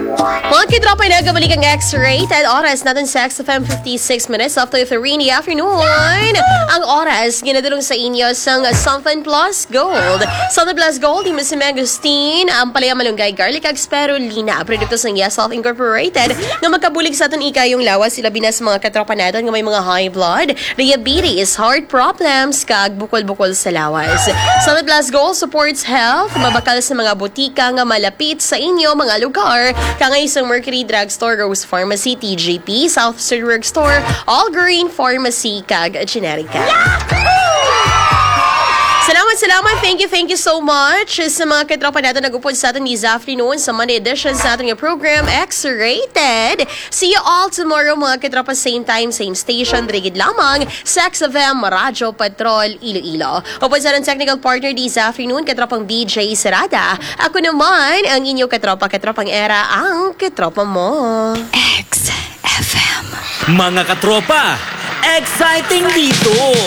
Mga kitropa na gabalik ang X-rated oras natin sa XFM 56 minutes after 3 in the afternoon. Ang oras ginadulong sa inyo sang Something Plus Gold. Something Plus Gold, yung si Agustin, ang palaya malunggay garlic ag spirulina, produkto ng Yes Health Incorporated, nga magkabulig sa aton ika yung lawas sila binas mga katropa natin nga may mga high blood, diabetes, heart problems, kag bukol-bukol sa lawas. Something Plus Gold supports health, mabakal sa mga butika nga malapit sa inyo mga lugar, kangay sa Mercury Drugstore, Rose Pharmacy, TJP, South Street Store, All Green Pharmacy, kag Generica. Salamat. Thank you so much sa mga katropa natin nag-upod sa atin this afternoon sa Monday edition sa ating program X-Rated. See you all tomorrow mga katropa, same time, same station, drigid lamang sa XFM Radyo Patrol Iloilo. Upod sa ating technical partner this afternoon, katropang BJ Serada. Ako naman ang inyong katropang era, ang katropa mo. XFM. Mga katropa, exciting dito!